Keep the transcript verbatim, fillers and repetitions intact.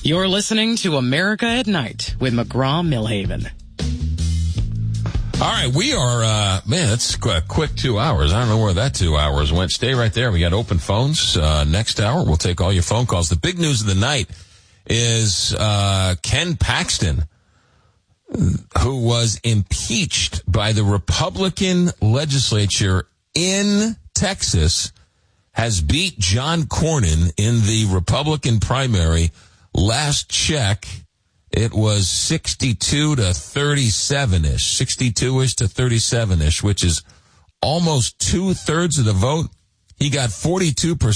You're listening to America at Night with McGraw-Milhaven. All right, we are, uh, man, it's a quick two hours. I don't know where that two hours went. Stay right there. We got open phones. Uh, next hour, we'll take all your phone calls. The big news of the night is uh, Ken Paxton, who was impeached by the Republican legislature in Texas, has beat John Cornyn in the Republican primary. Last check, it was sixty-two to thirty-seven-ish, sixty-two-ish to thirty-seven-ish, which is almost two-thirds of the vote. He got forty-two percent.